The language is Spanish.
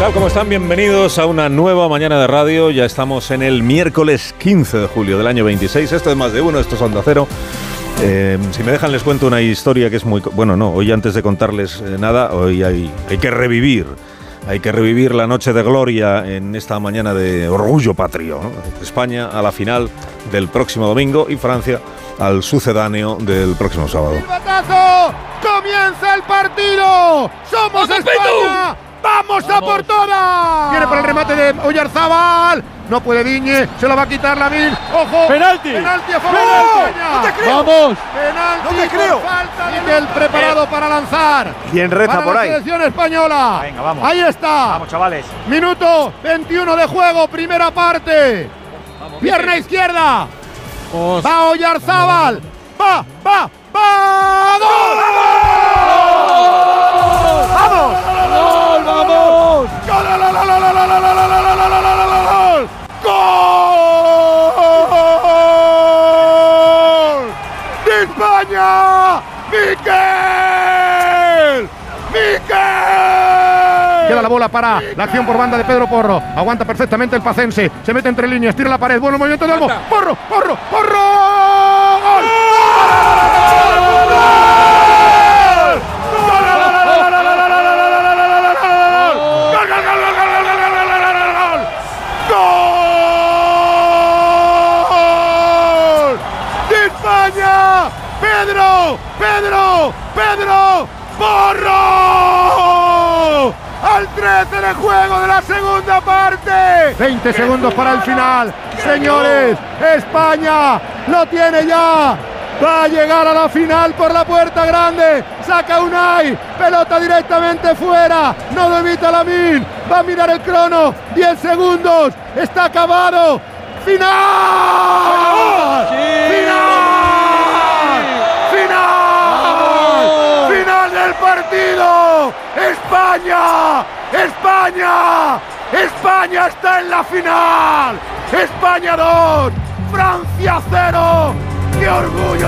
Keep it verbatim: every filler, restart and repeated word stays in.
tal? ¿Cómo están? Bienvenidos a una nueva mañana de radio. Ya estamos en el miércoles quince de julio del año veintiséis. Esto es Más de Uno, esto es Onda Cero. Eh, si me dejan les cuento una historia que es muy... Bueno, no, hoy antes de contarles eh, nada, hoy hay, hay que revivir. Hay que revivir la noche de gloria en esta mañana de orgullo patrio, ¿no? España a la final del próximo domingo y Francia al sucedáneo del próximo sábado. ¡Silbatazo! ¡Comienza el partido! ¡Somos España! ¡Vamos, ¡Vamos a por todas! Viene por el remate de Oyarzábal. No puede Diñe, se lo va a quitar Lamine. ¡Ojo! ¡Penalti! ¡Penalti a favor ¡No! de España! ¡No te creo! ¡Vamos! ¡Penalti ¡No te por creo! falta de Miquel preparado eh. para lanzar! ¿Quién reza para por la ahí? Selección española. Venga, vamos. Ahí está. Vamos, chavales. Minuto veintiuno de juego, primera parte. Vamos, pierna Miquel. Izquierda. Vamos. Va Oyarzábal. Va, va, va. ¡Gol! ¡Vamos! ¡Gol, vamos! ¡Gol! ¡Gol! ¡De España! ¡Miquel! ¡Miquel! Queda la bola para Miquel. La acción por banda de Pedro Porro. Aguanta perfectamente el pacense. Se mete entre líneas, tira la pared. Bueno movimiento de Olmo. ¡Porro, Porro, Porro! ¡Gol! ¡Pedro! ¡Pedro! ¡Pedro! ¡Porro! Al trece de juego de la segunda parte. veinte segundos para el final. Señores, España lo tiene ya. Va a llegar a la final por la puerta grande. Saca Unai. Pelota directamente fuera. No lo evita Lamine. Va a mirar el crono. diez segundos. Está acabado. ¡Final! ¡Sí! ¡Final! Partido. España, España, España está en la final. España dos, Francia cero. ¡Qué orgullo!